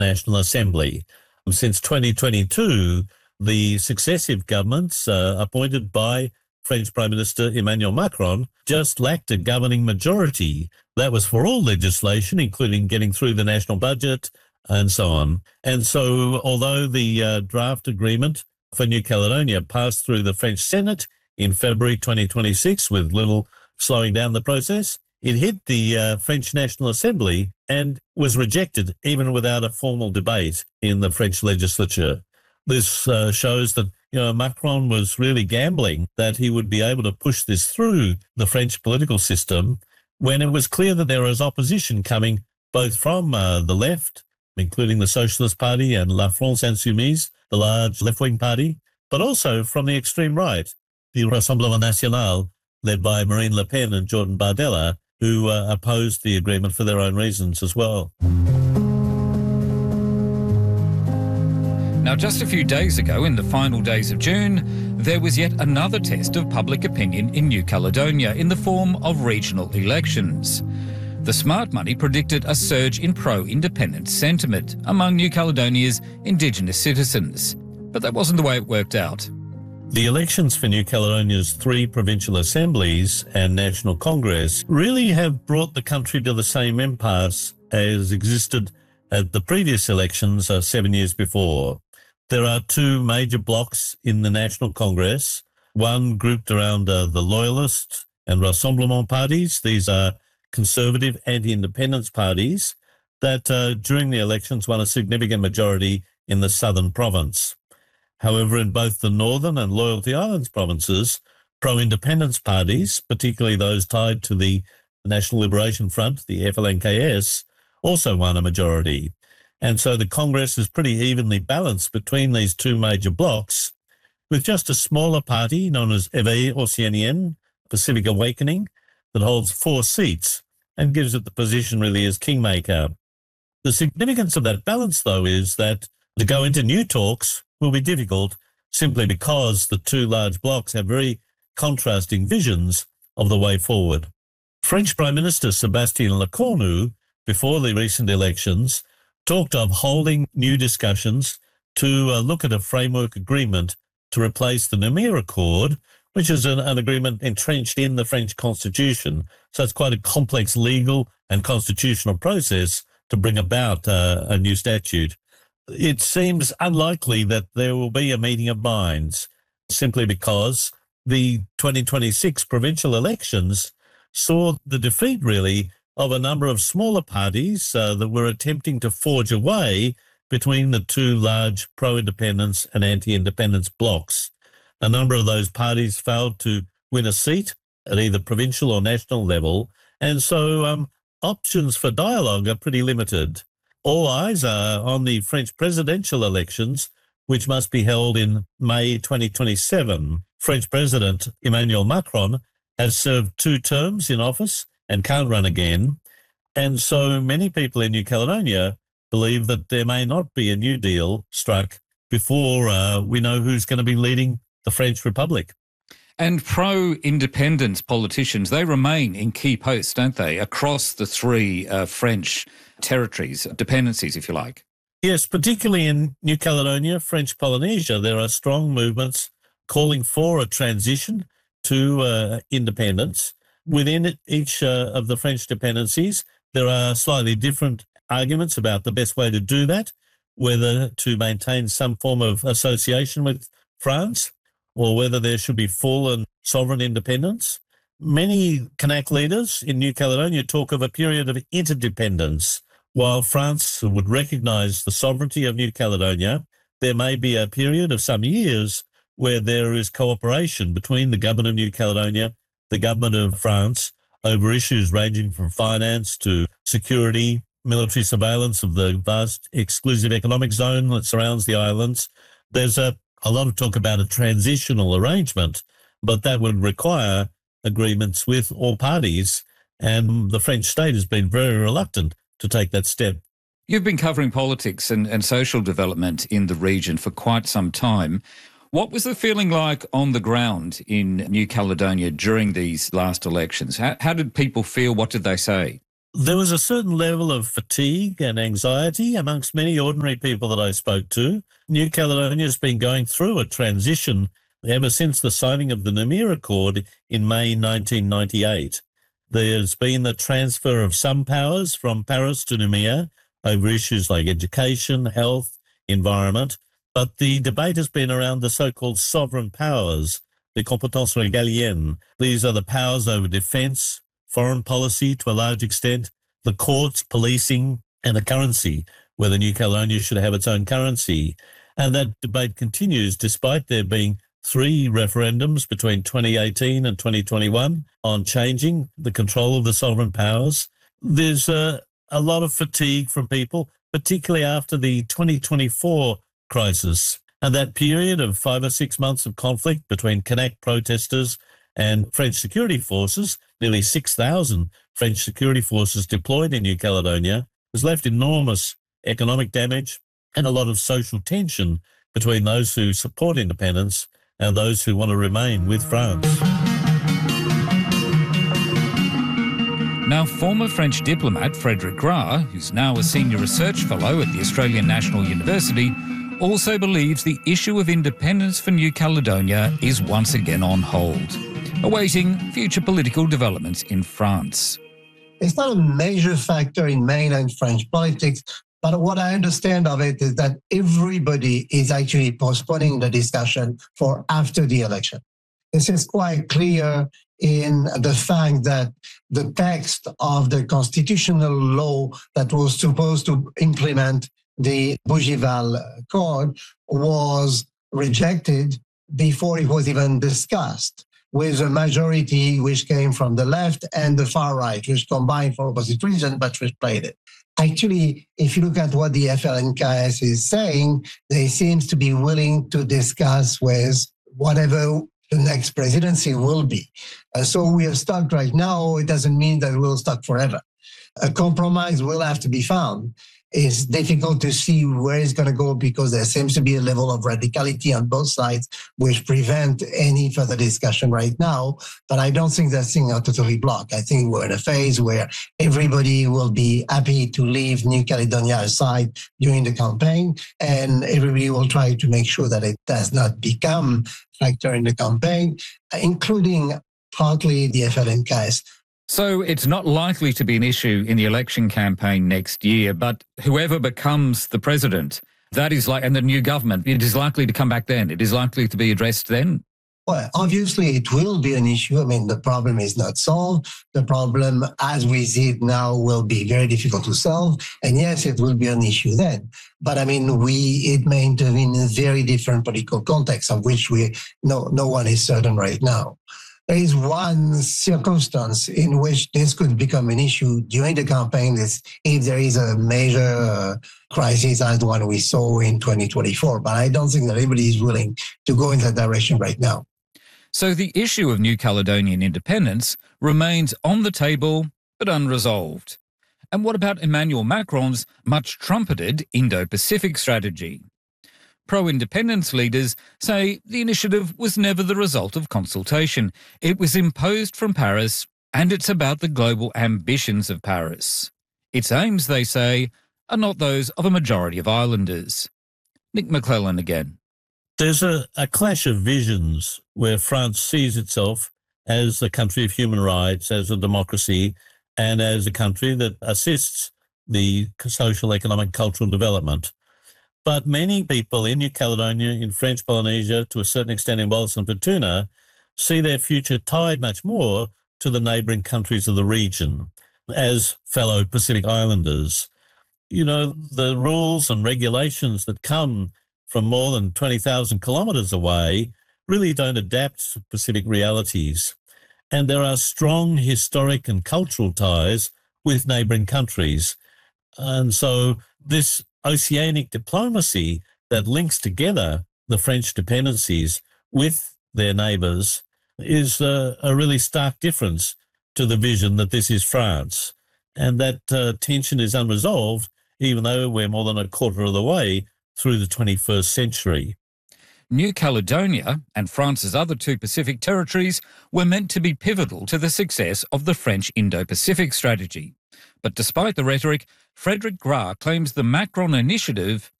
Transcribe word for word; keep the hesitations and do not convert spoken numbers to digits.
National Assembly. Since twenty twenty-two, the successive governments uh, appointed by French Prime Minister Emmanuel Macron just lacked a governing majority. That was for all legislation, including getting through the national budget and so on. And so although the uh, draft agreement for New Caledonia passed through the French Senate in February twenty twenty-six with little slowing down the process, it hit the uh, French National Assembly and was rejected even without a formal debate in the French legislature. This uh, shows that, you know, Macron was really gambling that he would be able to push this through the French political system when it was clear that there was opposition coming both from uh, the left, including the Socialist Party and La France Insoumise, the large left-wing party, but also from the extreme right, the Rassemblement National, led by Marine Le Pen and Jordan Bardella, who uh, opposed the agreement for their own reasons as well. Now, just a few days ago, in the final days of June, there was yet another test of public opinion in New Caledonia in the form of regional elections. The Smart Money predicted a surge in pro-independence sentiment among New Caledonia's Indigenous citizens. But that wasn't the way it worked out. The elections for New Caledonia's three provincial assemblies and National Congress really have brought the country to the same impasse as existed at the previous elections uh, seven years before. There are two major blocs in the National Congress, one grouped around uh, the Loyalist and Rassemblement parties. These are conservative anti-independence parties that uh, during the elections won a significant majority in the southern province. However, in both the Northern and Loyalty Islands provinces, pro-independence parties, particularly those tied to the National Liberation Front, the F L N K S, also won a majority. And so the Congress is pretty evenly balanced between these two major blocs, with just a smaller party known as Éveil Océanien, Pacific Awakening, that holds four seats and gives it the position really as kingmaker. The significance of that balance, though, is that to go into new talks will be difficult simply because the two large blocs have very contrasting visions of the way forward. French Prime Minister Sébastien Lecornu, before the recent elections, talked of holding new discussions to uh, look at a framework agreement to replace the Namur Accord, which is an, an agreement entrenched in the French constitution. So it's quite a complex legal and constitutional process to bring about uh, a new statute. It seems unlikely that there will be a meeting of minds, simply because the twenty twenty-six provincial elections saw the defeat, really, of a number of smaller parties uh, that were attempting to forge a way between the two large pro-independence and anti-independence blocs. A number of those parties failed to win a seat at either provincial or national level, and so um, options for dialogue are pretty limited. All eyes are on the French presidential elections, which must be held in May twenty twenty-seven. French President Emmanuel Macron has served two terms in office and can't run again. And so many people in New Caledonia believe that there may not be a new deal struck before uh, we know who's going to be leading the French Republic. And pro-independence politicians, they remain in key posts, don't they, across the three uh, French territories, dependencies, if you like? Yes, particularly in New Caledonia, French Polynesia, there are strong movements calling for a transition to uh, independence. Within each uh, of the French dependencies, there are slightly different arguments about the best way to do that, whether to maintain some form of association with France or whether there should be full and sovereign independence. Many Kanak leaders in New Caledonia talk of a period of interdependence. While France would recognise the sovereignty of New Caledonia, there may be a period of some years where there is cooperation between the government of New Caledonia, the government of France, over issues ranging from finance to security, military surveillance of the vast exclusive economic zone that surrounds the islands. There's a, a lot of talk about a transitional arrangement, but that would require agreements with all parties, and the French state has been very reluctant to take that step. You've been covering politics and, and social development in the region for quite some time. What was the feeling like on the ground in New Caledonia during these last elections? How, how did people feel? What did they say? There was a certain level of fatigue and anxiety amongst many ordinary people that I spoke to. New Caledonia has been going through a transition ever since the signing of the Noumea Accord in May nineteen ninety-eight. There's been the transfer of some powers from Paris to Noumea over issues like education, health, environment, but the debate has been around the so-called sovereign powers, the compétences régaliennes. These are the powers over defence, foreign policy to a large extent, the courts, policing, and a currency, whether New Caledonia should have its own currency. And that debate continues despite there being three referendums between twenty eighteen and twenty twenty-one on changing the control of the sovereign powers. There's a, a lot of fatigue from people, particularly after the twenty twenty-four crisis. And that period of five or six months of conflict between Kanak protesters and French security forces, nearly six thousand French security forces deployed in New Caledonia, has left enormous economic damage and a lot of social tension between those who support independence and those who want to remain with France. Now, former French diplomat Frédéric Gras, who's now a senior research fellow at the Australian National University, also believes the issue of independence for New Caledonia is once again on hold, awaiting future political developments in France. It's not a major factor in mainland French politics, but what I understand of it is that everybody is actually postponing the discussion for after the election. This is quite clear in the fact that the text of the constitutional law that was supposed to implement the Bougival Accord was rejected before it was even discussed, with a majority which came from the left and the far right, which combined for opposite reasons, but which played it. Actually, if you look at what the F L N K S is saying, they seem to be willing to discuss with whatever the next presidency will be. Uh, so we are stuck right now. It doesn't mean that we'll stuck forever. A compromise will have to be found. It's difficult to see where it's going to go because there seems to be a level of radicality on both sides which prevent any further discussion right now. But I don't think that things are totally blocked. I think we're in a phase where everybody will be happy to leave New Caledonia aside during the campaign, and everybody will try to make sure that it does not become a factor in the campaign, including partly the F L N K S. So it's not likely to be an issue in the election campaign next year, but whoever becomes the president, that is like, and the new government, it is likely to come back then. It is likely to be addressed then. Well, obviously it will be an issue. I mean, the problem is not solved. The problem, as we see it now, will be very difficult to solve. And yes, it will be an issue then. But I mean, we it may intervene in a very different political context of which we no no one is certain right now. There is one circumstance in which this could become an issue during the campaign is if there is a major uh, crisis as the one we saw in twenty twenty-four. But I don't think that anybody is willing to go in that direction right now. So the issue of New Caledonian independence remains on the table but unresolved. And what about Emmanuel Macron's much trumpeted Indo-Pacific strategy? Pro-independence leaders say the initiative was never the result of consultation. It was imposed from Paris, and it's about the global ambitions of Paris. Its aims, they say, are not those of a majority of islanders. Nick McClellan again. There's a, a clash of visions where France sees itself as the country of human rights, as a democracy, and as a country that assists the social, economic, cultural development. But many people in New Caledonia, in French Polynesia, to a certain extent in Wallis and Futuna, see their future tied much more to the neighbouring countries of the region as fellow Pacific Islanders. You know, the rules and regulations that come from more than twenty thousand kilometres away really don't adapt to Pacific realities. And there are strong historic and cultural ties with neighbouring countries. And so this oceanic diplomacy that links together the French dependencies with their neighbours is a, a really stark difference to the vision that this is France. And that uh, tension is unresolved, even though we're more than a quarter of the way through the twenty-first century. New Caledonia and France's other two Pacific territories were meant to be pivotal to the success of the French Indo-Pacific strategy. But despite the rhetoric, Frédéric Gras claims the Macron initiative